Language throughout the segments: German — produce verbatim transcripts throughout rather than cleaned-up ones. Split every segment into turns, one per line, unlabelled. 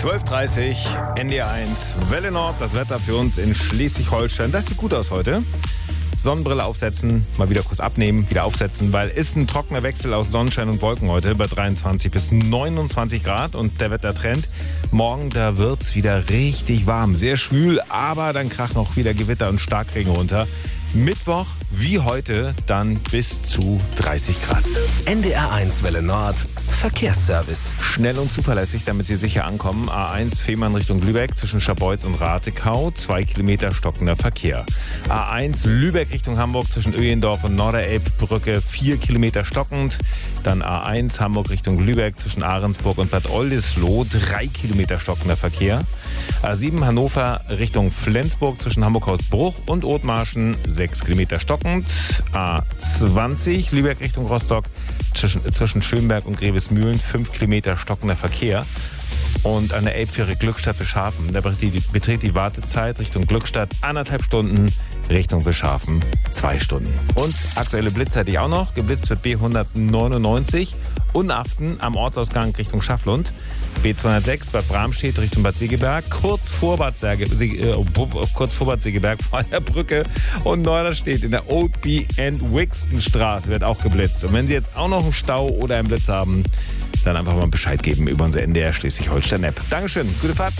zwölf Uhr dreißig, N D R eins, Welle Nord, das Wetter für uns in Schleswig-Holstein. Das sieht gut aus heute. Sonnenbrille aufsetzen, mal wieder kurz abnehmen, wieder aufsetzen, weil ist ein trockener Wechsel aus Sonnenschein und Wolken heute bei dreiundzwanzig bis neunundzwanzig Grad und der Wettertrend. Morgen, da wird's wieder richtig warm, sehr schwül, aber dann krachen auch wieder Gewitter und Starkregen runter. Mittwoch, wie heute, dann bis zu dreißig Grad.
N D R eins Welle Nord, Verkehrsservice.
Schnell und zuverlässig, damit Sie sicher ankommen. A eins Fehmarn Richtung Lübeck zwischen Scharbeutz und Ratekau, zwei Kilometer stockender Verkehr. A eins Lübeck Richtung Hamburg zwischen Öhendorf und Norderelbbrücke, vier Kilometer stockend. Dann A eins Hamburg Richtung Lübeck zwischen Ahrensburg und Bad Oldesloe, drei Kilometer stockender Verkehr. A sieben Hannover Richtung Flensburg zwischen Hamburg-Hausbruch und Othmarschen, sechs Kilometer stockend. A zwanzig Lübeck Richtung Rostock zwischen, zwischen Schönberg und Grevesmühlen, fünf Kilometer stockender Verkehr. Und an der Elbfähre Glückstadt Wischhafen, da beträgt die Wartezeit Richtung Glückstadt anderthalb Stunden, Richtung Wischhafen zwei Stunden. Und aktuelle Blitze hätte ich auch noch. Geblitzt wird B hundertneunundneunzig Unaften am Ortsausgang Richtung Schafflund. B zweihundertsechs bei Bramstedt Richtung Bad Segeberg, kurz vor Bad, Sege, äh, kurz vor Bad Segeberg vor der Brücke. Und Norderstedt in der Old B and Wixton Straße wird auch geblitzt. Und wenn Sie jetzt auch noch einen Stau oder einen Blitz haben, dann einfach mal Bescheid geben über unsere N D R Schleswig-Holstein-App. Dankeschön, gute Fahrt.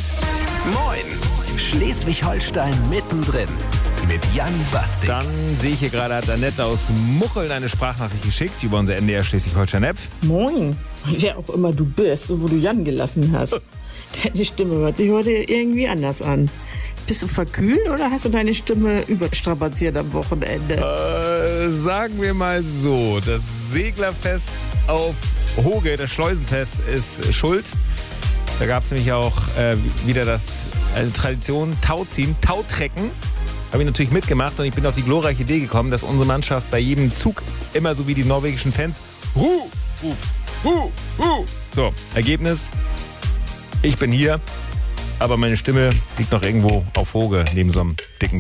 Moin, Schleswig-Holstein mittendrin mit Jan Bastik.
Dann sehe ich hier gerade, hat Annette aus Mucheln eine Sprachnachricht geschickt über unsere N D R Schleswig-Holstein-App.
Moin, wer auch immer du bist und wo du Jan gelassen hast. Deine Stimme hört sich heute irgendwie anders an. Bist du verkühlt oder hast du deine Stimme überstrapaziert am Wochenende?
Äh, sagen wir mal so, das Seglerfest auf Hoge, das Schleusenfest, ist schuld. Da gab es nämlich auch äh, wieder das äh, Tradition Tauziehen, Tautrecken. Habe ich natürlich mitgemacht und ich bin auf die glorreiche Idee gekommen, dass unsere Mannschaft bei jedem Zug immer so wie die norwegischen Fans Hu ruft. Hu, hu. So, Ergebnis, ich bin hier, aber meine Stimme liegt noch irgendwo auf Hoge neben so einem dicken